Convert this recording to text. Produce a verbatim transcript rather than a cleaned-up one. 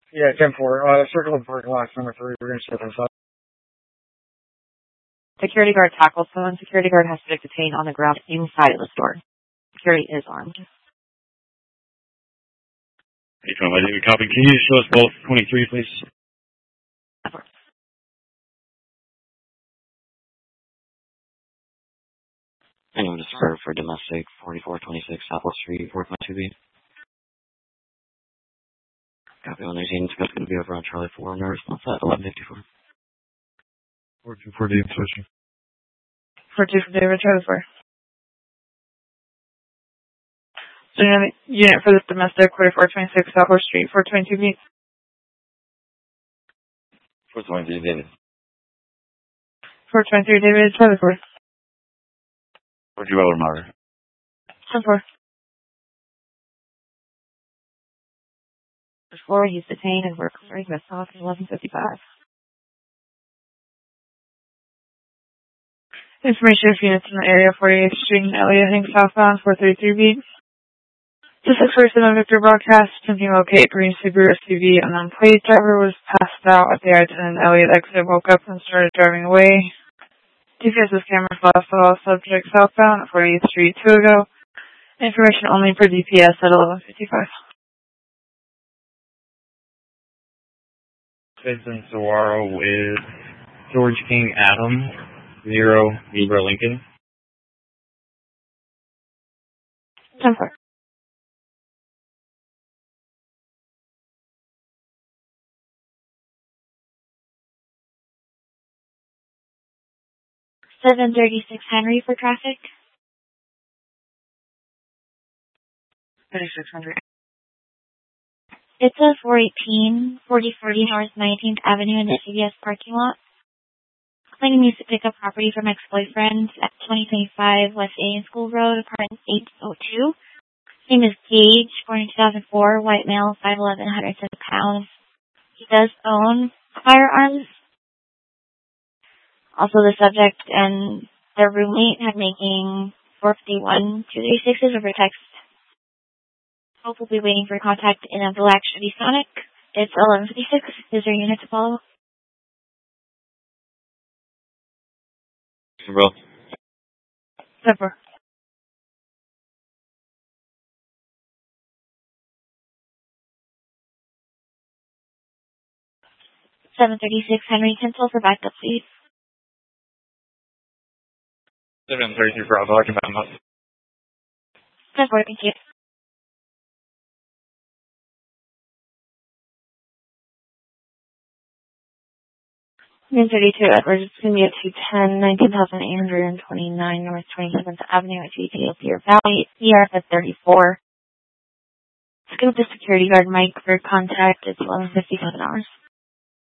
Yeah, ten four. Uh, circle the parking lot, number three. We're going to set this up. Security guard tackles someone. Security guard has to detain on the ground inside of the store. Security is armed. Hey, Tom, I didn't copy. Can you show us both twenty-three, please? Anyone to serve for domestic, forty-four twenty-six Southwest Street, four point two B. Copy on eighteen, it's going to be over on Charlie four, and our response at eleven fifty-four. four two four D insertion. four two for David, Charlie four. So unit for this domestic, forty-four twenty-six Southwest Street, four twenty-two B. four twenty-three, David. four twenty-three, David, Charlie four. four two Robert Maurer. ten four. Before he's detained and we're clearing this off at eleven fifty-five. Information of units in the area, forty-eighth Street and Elliott Hank southbound, four thirty-three B. The six forty-seven Victor broadcast, attempting to locate green Subaru S U V. Unknown plate driver was passed out at the I ten Elliott exit, woke up and started driving away. G P S's camera flash saw subject southbound at forty-eighth Street two ago. Information only for D P S at eleven fifty-five. Citizen Saguaro with George King Adam, zero Libra Lincoln. ten four. seven thirty-six Henry for traffic. thirty-six hundred. It's a four eighteen, forty forty North nineteenth Avenue in the C V S parking lot. Claiming needs to pick up property from ex-boyfriend at twenty twenty-five West A School Road, apartment eight oh two. Name is Gage, born in two thousand four, white male, five eleven, one hundred seven pounds. He does own firearms. Also, the subject and their roommate had making four fifty-one two thirty-sixes over text. Hope will be waiting for contact in a black Chevy Sonic. It's eleven fifty-six. Is there a unit to follow? Bro. Zipper. seven thirty-six Henry Tinsel for backup, please. seven thirty-three Bravo, I can back him up. ten four, thank you. nine thirty-two Edwards, it's going to be at two ten, nineteen thousand eight hundred twenty-nine North twenty-seventh Avenue at G T O Deer Valley, E R F at thirty-four. Let's go with the security guard, Mike, for contact. It's eleven fifty-seven hours.